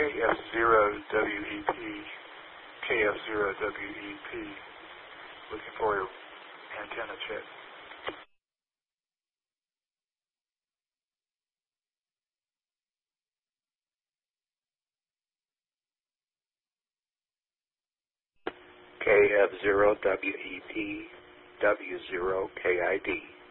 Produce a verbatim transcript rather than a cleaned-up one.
F zero W E P, K F zero W E P. Looking for your antenna check. K F zero W E P, W zero K I D.